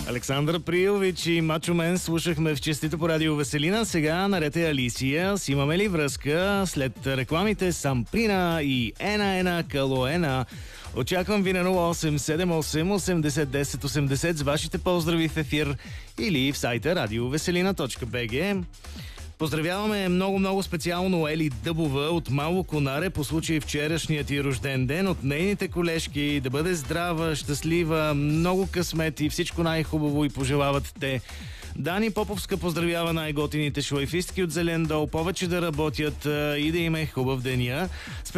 Александър Приилович и Мачо Мен слушахме в Честито по радио Веселина. Сега наред е Алисия. С имаме ли връзка? След рекламите Самприна и Ена Калоена. Очаквам ви на 0878 80 10 80 с вашите поздрави в ефир или в сайта radioveselina.bg. Поздравяваме много специално Ели Дъбова от Мало Конаре по случай вчерашният ти рожден ден. От нейните колежки да бъде здрава, щастлива, много късмет и всичко най-хубаво и пожелават те. Дани Поповска поздравява най-готините шлайфистки от Зелен дол, повече да работят и да им е хубав деня.